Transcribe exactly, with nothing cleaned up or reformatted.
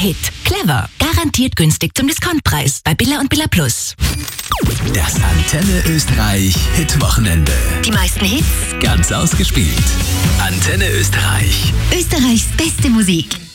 Hit. Clever. Garantiert günstig zum Discountpreis bei Billa und Billa Plus. Das Antenne Österreich Hitwochenende. Die meisten Hits. Ganz ausgespielt. Antenne Österreich. Österreichs beste Musik.